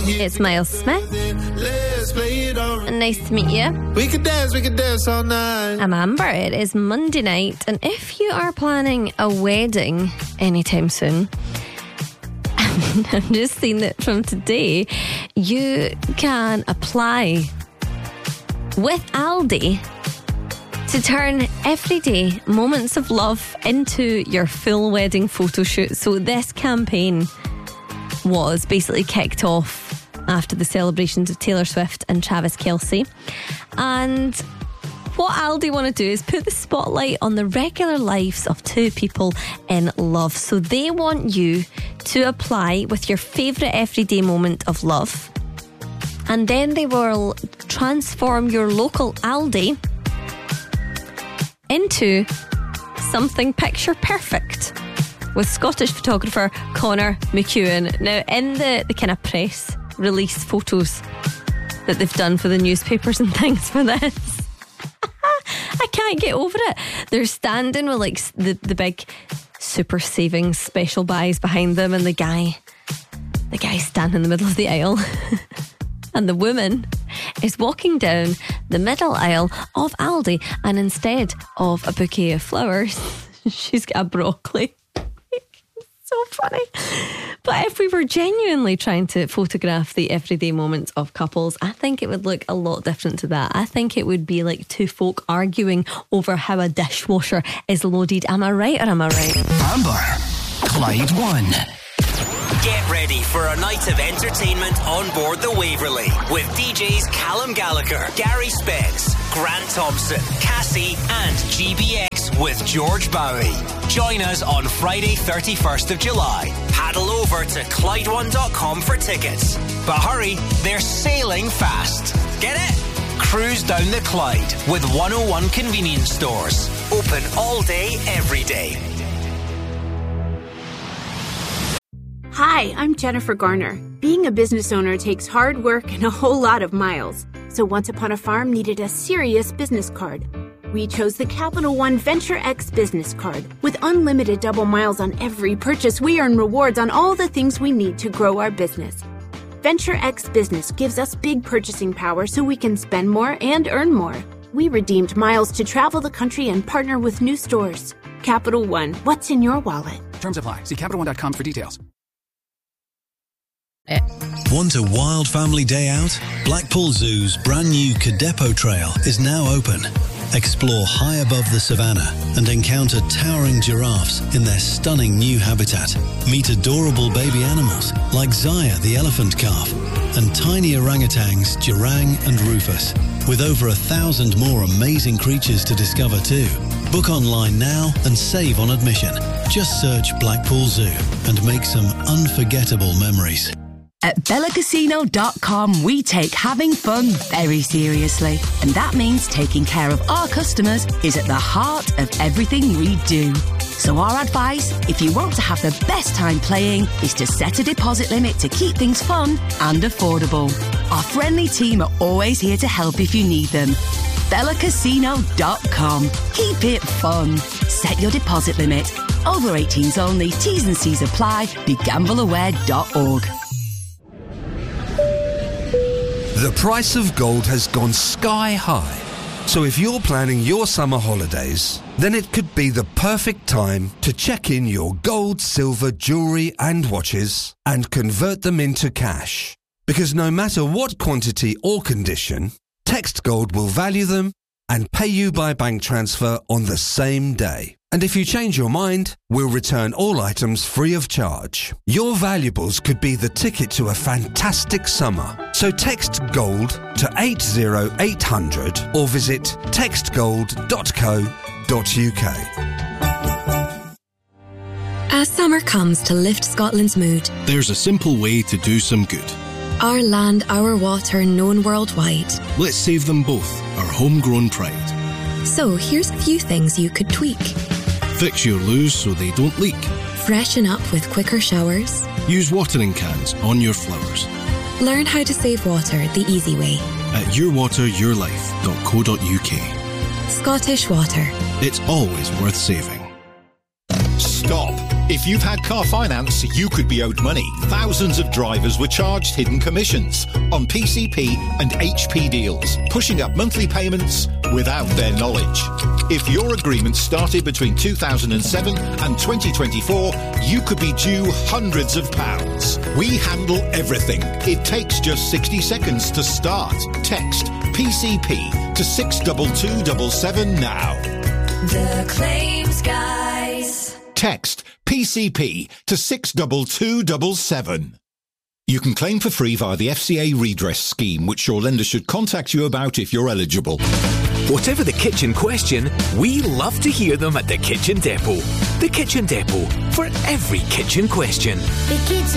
It's Miles Smith. Nice to meet you. We could dance all night. I'm Amber. It is Monday night, and if you are planning a wedding anytime soon, I'm just seeing that from today, you can apply with Aldi to turn everyday moments of love into your full wedding photo shoot. So this campaign was basically kicked off after the celebrations of Taylor Swift and Travis Kelce. And what Aldi want to do is put the spotlight on the regular lives of two people in love. So they want you to apply with your favourite everyday moment of love. And then they will transform your local Aldi into something picture perfect with Scottish photographer Connor McEwen. Now, in the kind of press release photos that they've done for the newspapers and things for this, I can't get over it. They're standing with like the big super savings special buys behind them, and the guy standing in the middle of the aisle. And the woman is walking down the middle aisle of Aldi, and instead of a bouquet of flowers, she's got a broccoli. So funny. But if we were genuinely trying to photograph the everyday moments of couples, I think it would look a lot different to that. I think it would be like two folk arguing over how a dishwasher is loaded. Am I right or am I right? Amber, Clyde 1. Get ready for a night of entertainment on board the Waverley with DJs Callum Gallagher, Gary Spence, Grant Thompson, Cassie and GBX with George Bowie. Join us on Friday 31st of July. Paddle over to Clyde1.com for tickets. But hurry, they're sailing fast. Get it? Cruise down the Clyde with 101 convenience stores. Open all day, every day. Hi, I'm Jennifer Garner. Being a business owner takes hard work and a whole lot of miles. So Once Upon a Farm needed a serious business card. We chose the Capital One Venture X business card. With unlimited double miles on every purchase, we earn rewards on all the things we need to grow our business. Venture X Business gives us big purchasing power so we can spend more and earn more. We redeemed miles to travel the country and partner with new stores. Capital One, what's in your wallet? Terms apply. See CapitalOne.com for details. Want a wild family day out? Blackpool Zoo's brand new Cadepo Trail is now open. Explore high above the savannah and encounter towering giraffes in their stunning new habitat. Meet adorable baby animals like Zaya the elephant calf and tiny orangutans Jurang and Rufus, with over 1,000 more amazing creatures to discover too. Book online now and save on admission. Just search Blackpool Zoo and make some unforgettable memories. At BellaCasino.com, we take having fun very seriously. And that means taking care of our customers is at the heart of everything we do. So our advice, if you want to have the best time playing, is to set a deposit limit to keep things fun and affordable. Our friendly team are always here to help if you need them. BellaCasino.com. Keep it fun. Set your deposit limit. Over 18s only. T's and C's apply. BeGambleAware.org. The price of gold has gone sky high. So if you're planning your summer holidays, then it could be the perfect time to check in your gold, silver, jewellery and watches and convert them into cash. Because no matter what quantity or condition, Text Gold will value them and pay you by bank transfer on the same day. And if you change your mind, we'll return all items free of charge. Your valuables could be the ticket to a fantastic summer. So text GOLD to 80800 or visit textgold.co.uk. As summer comes to lift Scotland's mood, there's a simple way to do some good. Our land, our water, known worldwide. Let's save them both, our homegrown pride. So here's a few things you could tweak. Fix your loos so they don't leak. Freshen up with quicker showers. Use watering cans on your flowers. Learn how to save water the easy way. At yourwateryourlife.co.uk. Scottish Water. It's always worth saving. Stop. If you've had car finance, you could be owed money. Thousands of drivers were charged hidden commissions on PCP and HP deals, pushing up monthly payments without their knowledge. If your agreement started between 2007 and 2024, you could be due hundreds of pounds. We handle everything. It takes just 60 seconds to start. Text PCP to 62277 now. The Claims Guys. Text PCP to 62277. You can claim for free via the FCA redress scheme, which your lender should contact you about if you're eligible. Whatever the kitchen question, we love to hear them at the Kitchen Depot. The Kitchen Depot, for every kitchen question. The kids